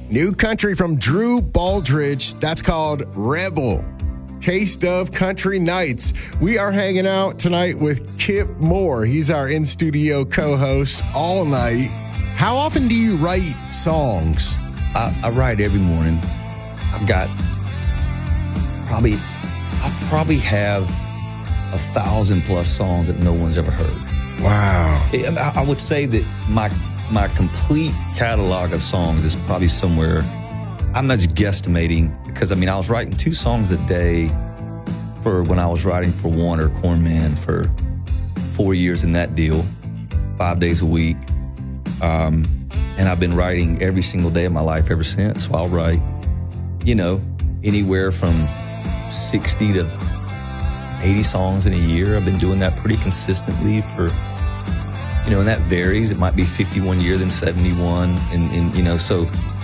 New country from Drew Baldridge. That's called Rebel. Taste of Country Nights. We are hanging out tonight with Kip Moore. He's our in-studio co-host all night. How often do you write songs? I write every morning. I probably have 1,000+ songs that no one's ever heard. Wow. I would say that my complete catalog of songs is probably somewhere, I'm not just guesstimating, because I was writing 2 songs a day for when I was writing for Warner Corn Man for 4 years in that deal, 5 days a week. And I've been writing every single day of my life ever since. So I'll write, anywhere from 60 to 80 songs in a year. I've been doing that pretty consistently for, and that varies. It might be 51 year, then 71. And so